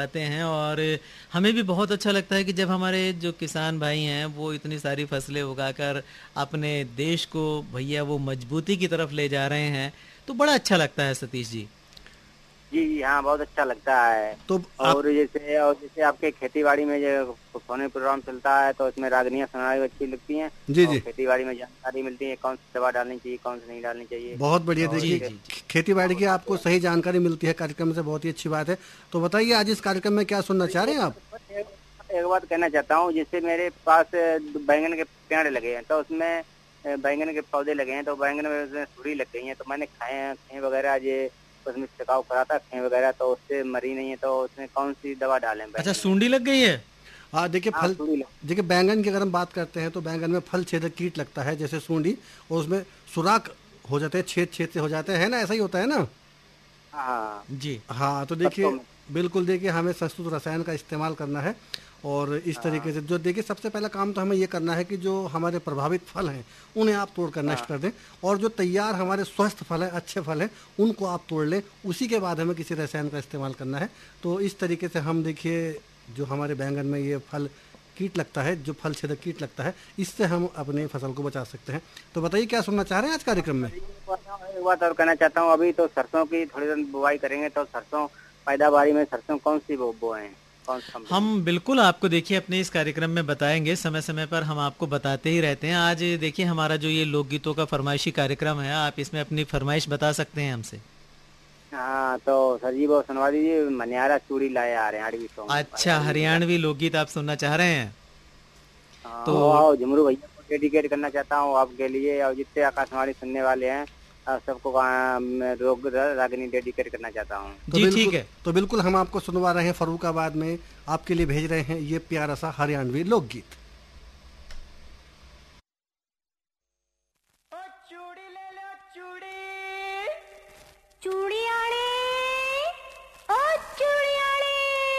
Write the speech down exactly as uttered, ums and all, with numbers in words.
आते हैं। और हमें भी बहुत अच्छा लगता है कि जब हमारे जो किसान भाई हैं वो इतनी सारी फसलें उगाकर अपने देश को भैया वो मजबूती की तरफ ले जा रहे हैं, तो बड़ा अच्छा लगता है सतीश जी। जी जी हाँ, बहुत अच्छा लगता है। तो आप और जैसे और जैसे आपके खेती बाड़ी में जो फोन प्रोग्राम चलता है तो इसमें रागनियाँ सुनाई अच्छी लगती हैं। जी और जी खेती बाड़ी में जानकारी मिलती है, कौन सी दवा डालनी चाहिए, कौन सी नहीं डालनी चाहिए। बहुत बढ़िया। और जी देखिए, जी जी। जैसे खेती बाड़ी वो की बताते आपको हैं। सही जानकारी मिलती है कार्यक्रम से, बहुत ही अच्छी बात है। तो बताइए आज इस कार्यक्रम में क्या सुनना तो चाह ये रहे हैं आप? एक, एक बात कहना चाहता हूँ, जैसे मेरे पास बैंगन के पेड़ लगे हैं तो उसमें अ, बैंगन के पौधे लगे हैं तो बैंगन में उसमें सुड़ी लग गई है, तो मैंने खाए खे वगैरह ये उसमें छिड़काव करा था खे वगैरह, तो उससे मरी नहीं है, तो उसमें कौन सी दवा डालें अच्छा, बैंगन में। सूंडी लग गई है। हाँ देखिए, हाँ फल सुड़ी लग। देखिए बैंगन की अगर हम बात करते हैं तो बैंगन में फल छेदक कीट लगता है, जैसे सूंडी, और उसमें सुराख हो जाते हैं, छेद छेद से हो जाते हैं ना, ऐसा ही होता है ना? हाँ हाँ। जी। हाँ तो पत्तों देखिए, में। बिल्कुल देखिए, हमें संस्कृत रसायन का इस्तेमाल करना है। और इस तरीके हाँ से जो देखिए, सबसे पहला काम तो हमें ये करना है कि जो हमारे प्रभावित फल हैं उन्हें आप तोड़ कर नष्ट हाँ कर दें। और जो तैयार हमारे स्वस्थ फल हैं, अच्छे फल हैं, उनको आप तोड़ लें। उसी के बाद हमें किसी रसायन का इस्तेमाल करना है। तो इस तरीके से हम देखिए, जो हमारे बैंगन में ये फल कीट लगता है, जो फल छेदक कीट लगता है, इससे हम अपनी फसल को बचा सकते हैं। तो बताइए क्या सुनना चाह रहे हैं आज कार्यक्रम में? और एक बात एक बात और कहना चाहता हूँ, अभी तो सरसों की थोड़ी देर बुवाई करेंगे, तो सरसों पैदावारी में सरसों कौन सी बो बोए हैं, कौन सी कंपनी की। हम बिल्कुल आपको देखिए अपने इस कार्यक्रम में बताएंगे, समय समय पर हम आपको बताते ही रहते हैं। आज देखिए हमारा जो ये लोकगीतों का फरमाइशी कार्यक्रम है, आप इसमें अपनी फरमाइश बता सकते हैं हमसे। हाँ तो सर जी वो सुनवा दीजिए, मनियारा चूड़ी लाए आ रहे हैं अरबी सॉन्ग, अच्छा, अरबी वाला। हरियाणवी लोकगीत आप सुनना चाह रहे हैं? हाँ तो वो आओ झुमरू भैया को डेडिकेट करना चाहता हूँ आपके लिए, और जितने आकाशवाणी सुनने वाले हैं अ, सबको गा- मैं रोग रागनी डेडिकेट करना चाहता हूँ। तो जी ठीक बिल्कुल है। तो बिल्कुल हम आपको सुनवा रहे हैं, फर्रुखाबाद में आपके लिए भेज रहे हैं ये प्यारा सा हरियाणवी लोकगीत। ओ चूड़ी ले लो चूड़ी